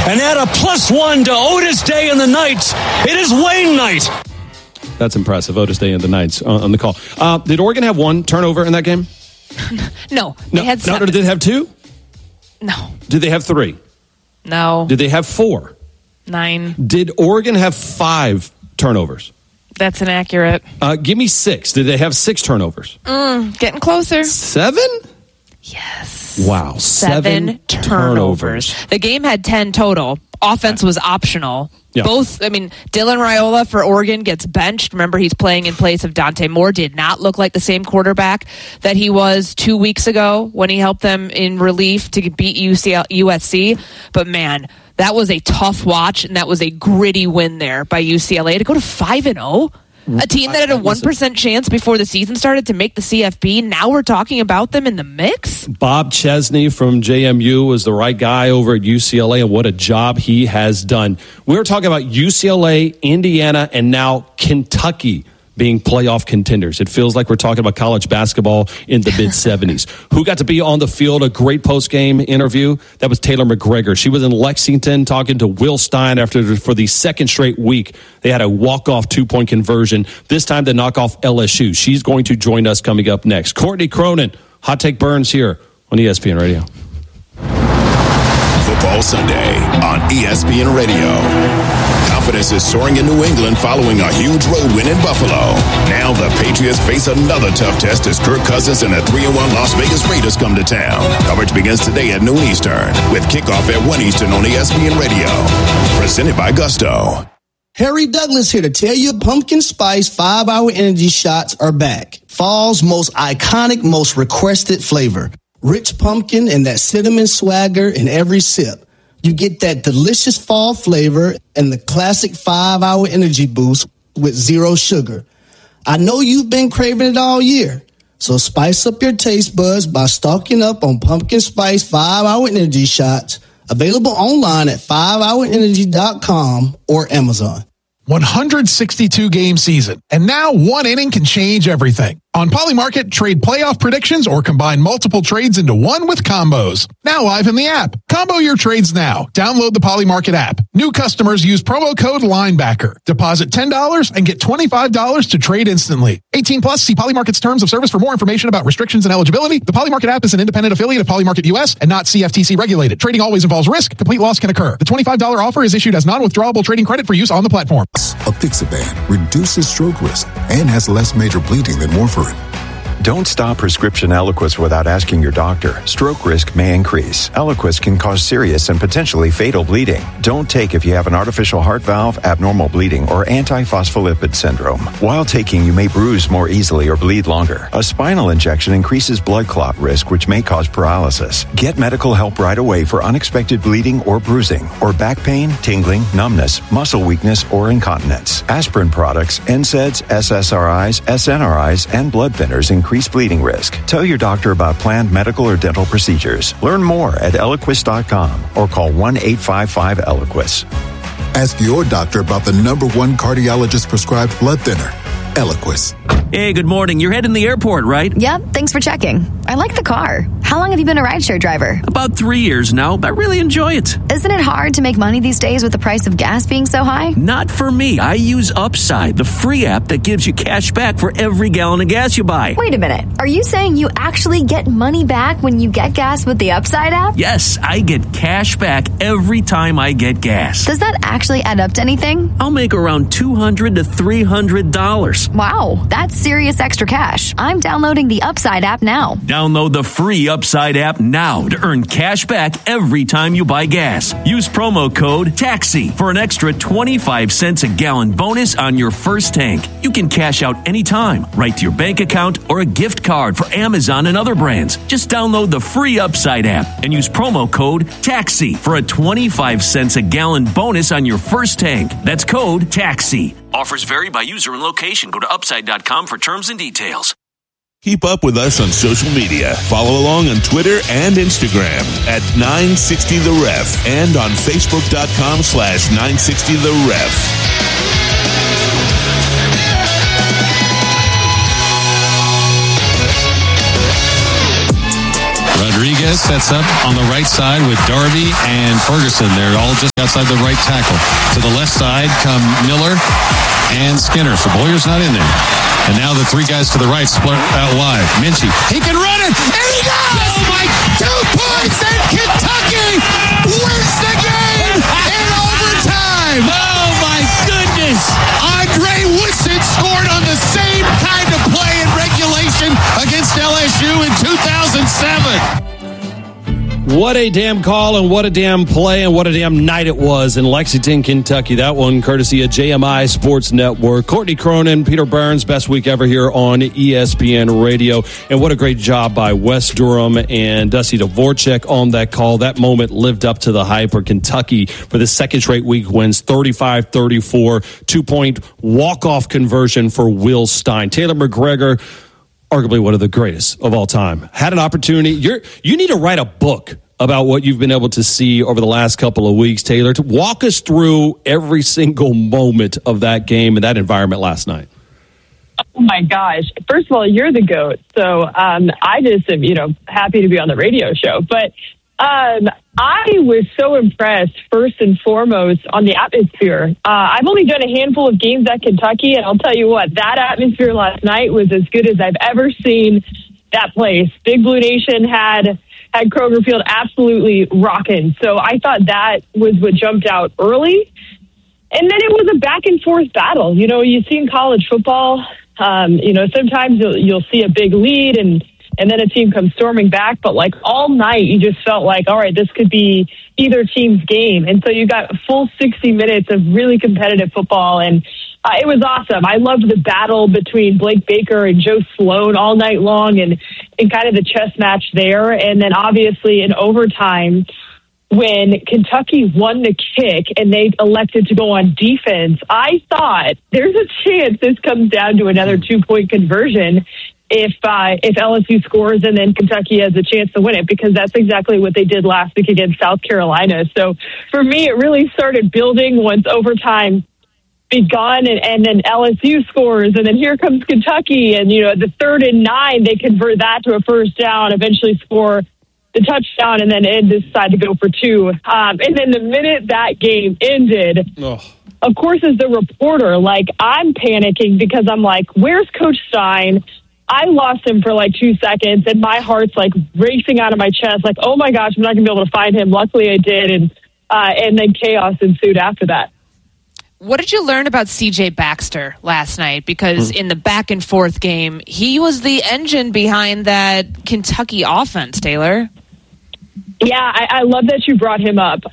and add a +1 to Otis Day and the Knights. It is Wayne night. That's impressive. Otis Day and the Knights on the call. Did Oregon have one turnover in that game? No. They had 7. No, did they have 2? No. Did they have 3? No. Did they have 4? 9. Did Oregon have 5 turnovers? That's inaccurate. Give me 6. Did they have 6 turnovers? Getting closer. 7? Yes. Wow. 7 turnovers. The game had 10 total. Offense was optional. Yeah. Dylan Raiola for Oregon gets benched. Remember, he's playing in place of Dante Moore. Did not look like the same quarterback that he was 2 weeks ago when he helped them in relief to beat USC. But man, that was a tough watch, and that was a gritty win there by UCLA to go to 5-0. A team that had a 1% chance before the season started to make the CFP. Now we're talking about them in the mix. Bob Chesney from JMU was the right guy over at UCLA, and what a job he has done. We're talking about UCLA, Indiana, and now Kentucky being playoff contenders. It feels like we're talking about college basketball in the mid-'70s. Who got to be on the field? A great post-game interview. That was Taylor McGregor. She was in Lexington talking to Will Stein for the second straight week. They had a walk-off 2-point conversion, this time to knock off LSU. She's going to join us coming up next. Courtney Cronin, Hot Take Burns here on ESPN Radio. Football Sunday on ESPN Radio. Confidence is soaring in New England following a huge road win in Buffalo. Now the Patriots face another tough test as Kirk Cousins and the 3-1 Las Vegas Raiders come to town. Coverage begins today at noon Eastern with kickoff at 1 Eastern on ESPN Radio. Presented by Gusto. Harry Douglas here to tell you pumpkin spice 5-hour energy shots are back. Fall's most iconic, most requested flavor. Rich pumpkin and that cinnamon swagger in every sip. You get that delicious fall flavor and the classic 5-hour energy boost with 0 sugar. I know you've been craving it all year, so spice up your taste buds by stocking up on pumpkin spice 5-hour energy shots, available online at 5hourenergy.com or Amazon. 162-game season, and now one inning can change everything. On Polymarket, trade playoff predictions or combine multiple trades into one with combos. Now live in the app. Combo your trades now. Download the Polymarket app. New customers use promo code LINEBACKER. Deposit $10 and get $25 to trade instantly. 18 plus, see Polymarket's terms of service for more information about restrictions and eligibility. The Polymarket app is an independent affiliate of Polymarket US and not CFTC regulated. Trading always involves risk. Complete loss can occur. The $25 offer is issued as non-withdrawable trading credit for use on the platform. Apixaban reduces stroke risk and has less major bleeding than warfarin. Don't stop prescription Eliquis without asking your doctor. Stroke risk may increase. Eliquis can cause serious and potentially fatal bleeding. Don't take if you have an artificial heart valve, abnormal bleeding, or antiphospholipid syndrome. While taking, you may bruise more easily or bleed longer. A spinal injection increases blood clot risk, which may cause paralysis. Get medical help right away for unexpected bleeding or bruising, or back pain, tingling, numbness, muscle weakness, or incontinence. Aspirin products, NSAIDs, SSRIs, SNRIs, and blood thinners increase bleeding risk. Tell your doctor about planned medical or dental procedures. Learn more at Eliquis.com or call 1-855-ELIQUIS. Ask your doctor about the #1 cardiologist prescribed blood thinner, Eliquis. Hey, good morning. You're heading to the airport, right? Yep, thanks for checking. I like the car. How long have you been a rideshare driver? About 3 years now. I really enjoy it. Isn't it hard to make money these days with the price of gas being so high? Not for me. I use Upside, the free app that gives you cash back for every gallon of gas you buy. Wait a minute. Are you saying you actually get money back when you get gas with the Upside app? Yes, I get cash back every time I get gas. Does that actually add up to anything? I'll make around $200 to $300. Wow, that's serious extra cash. I'm downloading the Upside app now. Download the free Upside app now to earn cash back every time you buy gas. Use promo code TAXI for an extra 25 cents a gallon bonus on your first tank. You can cash out anytime, right to your bank account or a gift card for Amazon and other brands. Just download the free Upside app and use promo code TAXI for a 25 cents a gallon bonus on your first tank. That's code TAXI. Offers vary by user and location. Go to upside.com for terms and details. Keep up with us on social media. Follow along on Twitter and Instagram at 960TheRef and on Facebook.com/960TheRef. Rodriguez Smith sets up on the right side with Darby and Ferguson. They're all just outside the right tackle. To the left side come Miller and Skinner. So Boyer's not in there. And now the three guys to the right split out wide. Minchie, he can run it, and he does! Oh my, 2 points, and Kentucky wins the game in overtime! Oh, my goodness! Andre Woodson scored on the same kind of play in regulation against LSU in 2007. What a damn call and what a damn play and what a damn night it was in Lexington, Kentucky. That one courtesy of JMI Sports Network. Courtney Cronin, Peter Burns, best week ever here on ESPN Radio. And what a great job by Wes Durham and Dusty Dvorak on that call. That moment lived up to the hype where Kentucky, for the second straight week, wins 35-34. 2-point walk-off conversion for Will Stein. Taylor McGregor, arguably one of the greatest of all time, had an opportunity. You need to write a book about what you've been able to see over the last couple of weeks, Taylor, to walk us through every single moment of that game and that environment last night. Oh my gosh. First of all, you're the GOAT. So I just am, happy to be on the radio show. But I was so impressed, first and foremost, on the atmosphere. I've only done a handful of games at Kentucky, and I'll tell you what, that atmosphere last night was as good as I've ever seen that place. Big Blue Nation had Kroger Field absolutely rocking. So I thought that was what jumped out early. And then it was a back-and-forth battle. You see in college football, sometimes you'll see a big lead and then a team comes storming back. But like all night, you just felt like, all right, this could be either team's game. And so you got a full 60 minutes of really competitive football. And it was awesome. I loved the battle between Blake Baker and Joe Sloan all night long and kind of the chess match there. And then obviously in overtime, when Kentucky won the kick and they elected to go on defense, I thought there's a chance this comes down to another 2-point conversion if LSU scores and then Kentucky has a chance to win it, because that's exactly what they did last week against South Carolina. So for me, it really started building once overtime begun and then LSU scores, and then here comes Kentucky, and the 3rd and 9 they convert that to a first down, eventually score the touchdown, and then decide to go for 2. And then the minute that game ended, of course, as the reporter, I'm panicking because I'm like, where's Coach Stein? I lost him for 2 seconds, and my heart's racing out of my chest. Oh my gosh, I'm not going to be able to find him. Luckily I did. And then chaos ensued after that. What did you learn about C.J. Baxter last night? Because in the back and forth game, he was the engine behind that Kentucky offense, Taylor. Yeah, I love that you brought him up.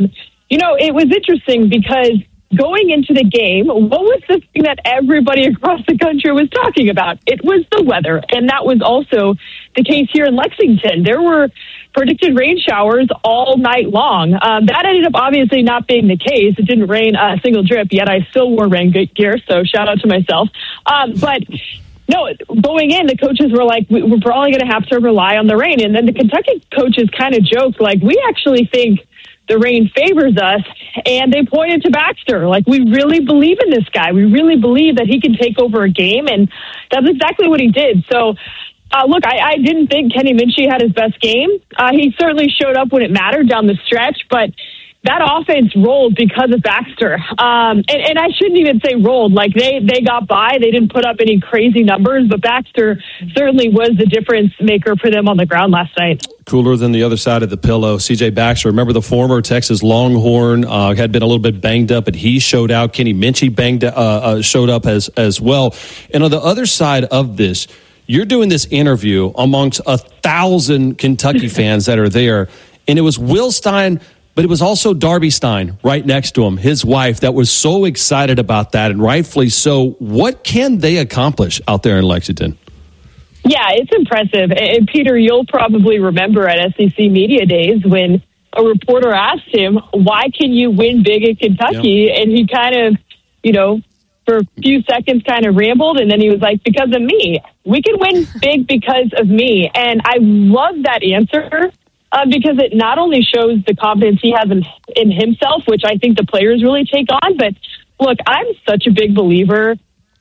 It was interesting because going into the game, what was the thing that everybody across the country was talking about? It was the weather, and that was also the case here in Lexington. There were predicted rain showers all night long. That ended up obviously not being the case. It didn't rain a single drip, yet I still wore rain gear, so shout out to myself. But no, going in, the coaches were like, we're probably going to have to rely on the rain. And then the Kentucky coaches kind of joked, we actually think the rain favors us, and they pointed to Baxter. We really believe in this guy. We really believe that he can take over a game, and that's exactly what he did. So, look, I didn't think Kenny Minchie had his best game. He certainly showed up when it mattered down the stretch, but that offense rolled because of Baxter. And I shouldn't even say rolled. They got by. They didn't put up any crazy numbers, but Baxter certainly was the difference maker for them on the ground last night. Cooler than the other side of the pillow. C.J. Baxter, remember the former Texas Longhorn, had been a little bit banged up, but he showed out. Kenny Minchie showed up as well. And on the other side of this, you're doing this interview amongst 1,000 Kentucky fans that are there, and it was Will Stein, but it was also Darby Stein right next to him, his wife, that was so excited about that, and rightfully so. What can they accomplish out there in Lexington? Yeah, it's impressive. And Peter, you'll probably remember at SEC Media Days when a reporter asked him, why can you win big at Kentucky? Yep. And he kind of, for a few seconds kind of rambled, and then he was like, because of me. We can win big because of me. And I love that answer. Because it not only shows the confidence he has in himself, which I think the players really take on, but look, I'm such a big believer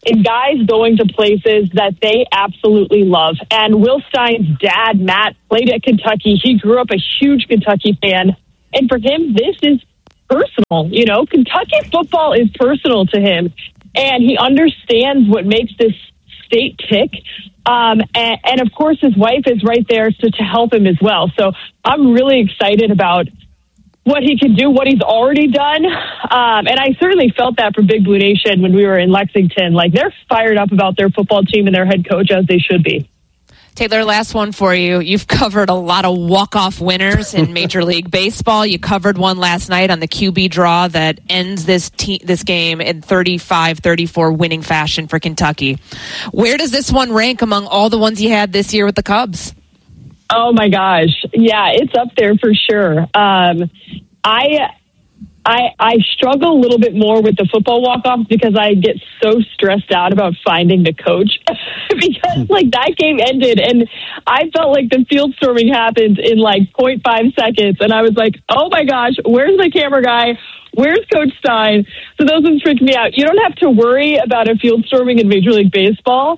in guys going to places that they absolutely love. And Will Stein's dad, Matt, played at Kentucky. He grew up a huge Kentucky fan. And for him, this is personal. You know, Kentucky football is personal to him. And he understands what makes this state tick. And of course, his wife is right there to help him as well. So I'm really excited about what he can do, what he's already done. And I certainly felt that from Big Blue Nation when we were in Lexington. Like, they're fired up about their football team and their head coach, as they should be. Taylor, last one for you. You've covered a lot of walk-off winners in Major League Baseball. You covered one last night on the QB draw that ends this game in 35-34 winning fashion for Kentucky. Where does this one rank among all the ones you had this year with the Cubs? Oh, my gosh. Yeah, it's up there for sure. I struggle a little bit more with the football walk-offs because I get so stressed out about finding the coach because like that game ended and I felt like the field storming happened in like 0.5 seconds. And I was like, oh my gosh, where's the camera guy? Where's Coach Stein? So those ones freaked me out. You don't have to worry about a field storming in Major League Baseball.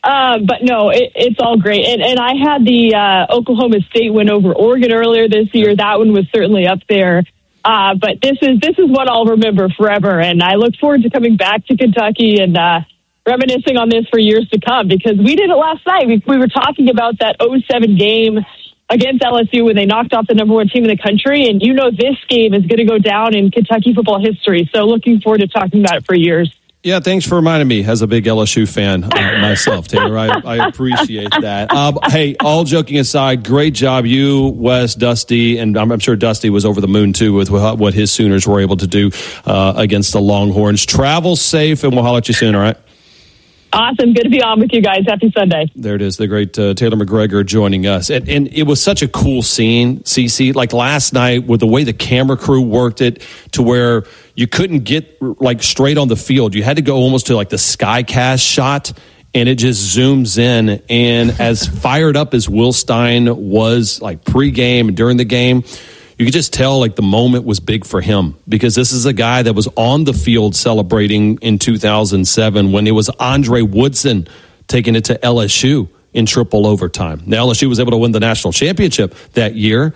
But no, it's all great. And I had the Oklahoma State win over Oregon earlier this year. That one was certainly up there. But this is what I'll remember forever. And I look forward to coming back to Kentucky and reminiscing on this for years to come because we did it last night. We were talking about that 07 game against LSU when they knocked off the number one team in the country. And you know this game is going to go down in Kentucky football history. So looking forward to talking about it for years. Yeah, thanks for reminding me as a big LSU fan myself, Taylor. I appreciate that. Hey, all joking aside, great job, you, Wes, Dusty, and I'm sure Dusty was over the moon, too, with what his Sooners were able to do against the Longhorns. Travel safe, and we'll holler at you soon, all right? Awesome. Good to be on with you guys. Happy Sunday. There it is, the great Taylor McGregor joining us. And it was such a cool scene, CC, like last night with the way the camera crew worked it to where you couldn't get like straight on the field. You had to go almost to like the SkyCast shot, and it just zooms in. And as fired up as Will Stein was like pregame and during the game, you could just tell like the moment was big for him because this is a guy that was on the field celebrating in 2007 when it was Andre Woodson taking it to LSU in triple overtime. Now LSU was able to win the national championship that year.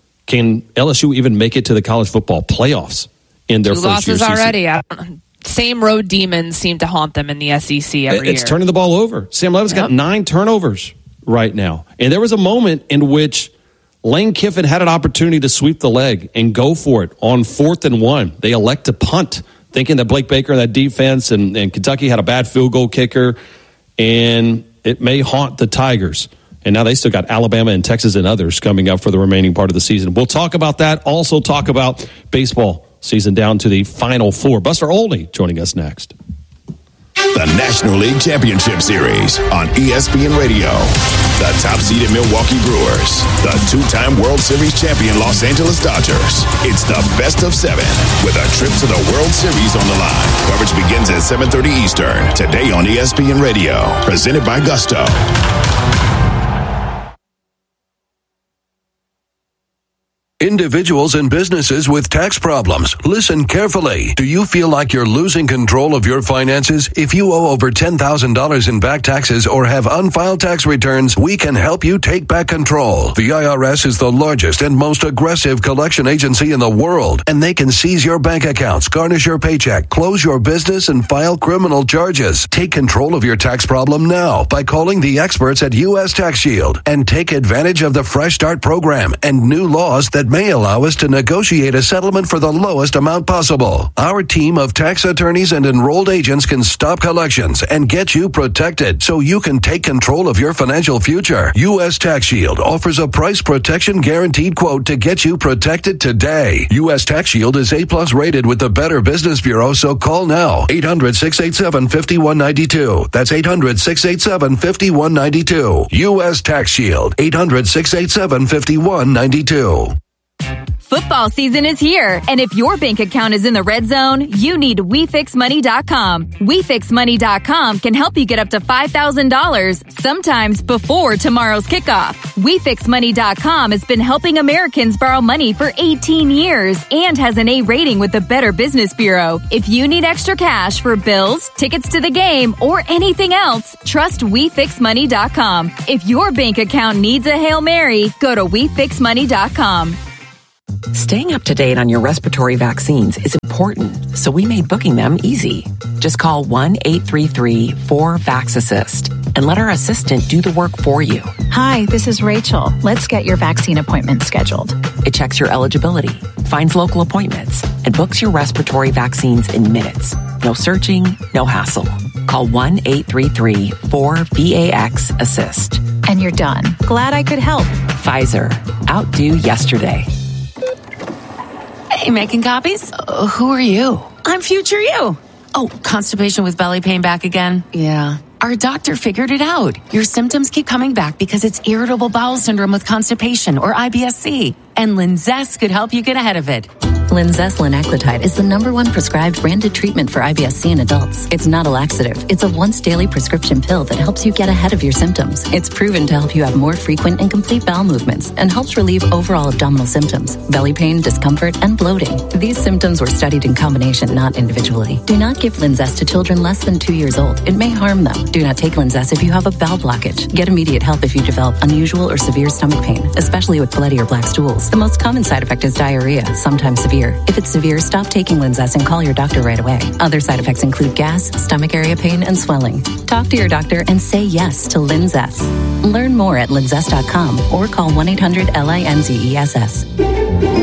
Can LSU even make it to the college football playoffs in their first year? 2 losses already. Same road demons seem to haunt them in the SEC every year. It's turning the ball over. Sam Levin's got 9 turnovers right now. And there was a moment in which Lane Kiffin had an opportunity to sweep the leg and go for it on 4th and 1. They elect to punt, thinking that Blake Baker and that defense and Kentucky had a bad field goal kicker, and it may haunt the Tigers. And now they still got Alabama and Texas and others coming up for the remaining part of the season. We'll talk about that. Also talk about baseball season down to the Final Four. Buster Olney joining us next. The National League Championship Series on ESPN Radio. The top-seeded Milwaukee Brewers. The 2-time World Series champion Los Angeles Dodgers. It's the best of 7 with a trip to the World Series on the line. Coverage begins at 7:30 Eastern. Today on ESPN Radio. Presented by Gusto. Individuals and businesses with tax problems, listen carefully. Do you feel like you're losing control of your finances? If you owe over $10,000 in back taxes or have unfiled tax returns, we can help you take back control. The IRS is the largest and most aggressive collection agency in the world, and they can seize your bank accounts, garnish your paycheck, close your business, and file criminal charges. Take control of your tax problem now by calling the experts at U.S. Tax Shield and take advantage of the Fresh Start program and new laws that may allow us to negotiate a settlement for the lowest amount possible. Our team of tax attorneys and enrolled agents can stop collections and get you protected so you can take control of your financial future. U.S. Tax Shield offers a price protection guaranteed quote to get you protected today. U.S. Tax Shield is A+ rated with the Better Business Bureau, so call now. 800-687-5192. That's 800-687-5192. U.S. Tax Shield. 800-687-5192. Football season is here, and if your bank account is in the red zone, you need WeFixMoney.com. WeFixMoney.com can help you get up to $5,000, sometimes before tomorrow's kickoff. WeFixMoney.com has been helping Americans borrow money for 18 years and has an A rating with the Better Business Bureau. If you need extra cash for bills, tickets to the game, or anything else, trust WeFixMoney.com. If your bank account needs a Hail Mary, go to WeFixMoney.com. Staying up to date on your respiratory vaccines is important, so we made booking them easy. Just call 1-833-4-VAX-ASSIST and let our assistant do the work for you. Hi, this is Rachel. Let's get your vaccine appointment scheduled. It checks your eligibility, finds local appointments, and books your respiratory vaccines in minutes. No searching, no hassle. Call 1-833-4-VAX-ASSIST. And you're done. Glad I could help. Pfizer. Outdo yesterday. Hey, making copies? Who are you? I'm future you. Oh, constipation with belly pain back again? Yeah. Our doctor figured it out. Your symptoms keep coming back because it's irritable bowel syndrome with constipation, or IBS-C. And Linzess could help you get ahead of it. Linzess linaclotide is the #1 prescribed branded treatment for IBS-C in adults. It's not a laxative. It's a once-daily prescription pill that helps you get ahead of your symptoms. It's proven to help you have more frequent and complete bowel movements and helps relieve overall abdominal symptoms, belly pain, discomfort, and bloating. These symptoms were studied in combination, not individually. Do not give Linzess to children less than 2 years old. It may harm them. Do not take Linzess if you have a bowel blockage. Get immediate help if you develop unusual or severe stomach pain, especially with bloody or black stools. The most common side effect is diarrhea, sometimes severe. If it's severe, stop taking Linzess and call your doctor right away. Other side effects include gas, stomach area pain, and swelling. Talk to your doctor and say yes to Linzess. Learn more at linzess.com or call 1-800-LINZESS.